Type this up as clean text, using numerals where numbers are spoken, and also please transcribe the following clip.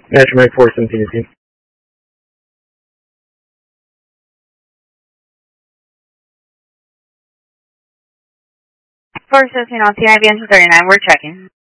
Measurement 417. 417 on CIB 39, we're checking.